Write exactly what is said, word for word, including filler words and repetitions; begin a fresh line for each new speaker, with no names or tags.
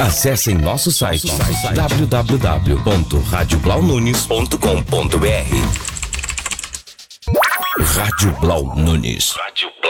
Acessem nosso site w w w ponto rádio blau nunes ponto com ponto b r. Rádio Blau Nunes. Rádio